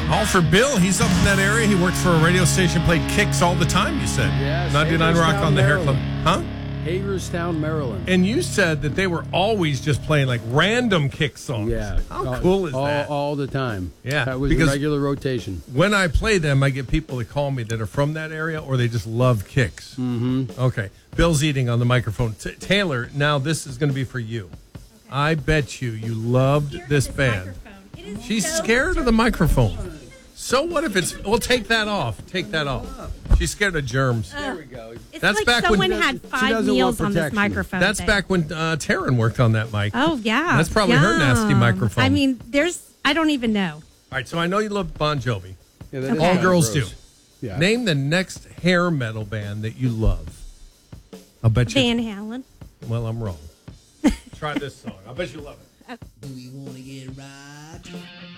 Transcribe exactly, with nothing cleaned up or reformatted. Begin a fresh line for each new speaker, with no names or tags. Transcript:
All for Bill. He's up in that area. He worked for a radio station, played Kicks all the time, you said.
Yes.
ninety-nine Rock on the Hair Club. Huh?
Hagerstown, Maryland.
And you said that they were always just playing like random Kick songs.
Yeah.
How
all,
cool is
all,
that?
All the time.
Yeah,
That was
because
a regular rotation.
When I play them, I get people that call me that are from that area or they just love Kicks.
Mm-hmm.
Okay. Bill's eating on the microphone. T- Taylor, now this is going to be for you. Okay. I bet you you loved this, this band. She's so scared of the microphone. So what if it's... Well, take that off. Take that off. She's scared of germs.
Uh,
there we go.
It's
That's
like
back
someone
when,
had five meals on this microphone.
That's
thing.
back when uh, Taryn worked on that mic.
Oh, yeah.
That's probably
yeah.
her nasty microphone.
I mean, there's... I don't even know.
All right, so I know you love Bon Jovi.
Yeah, that
Okay.
is
All
kinda
girls
gross.
do.
Yeah.
Name the next hair metal band that you love. I'll bet you...
Van Halen.
Well, I'm wrong. Try this song. I bet you love it.
Do we want to get right?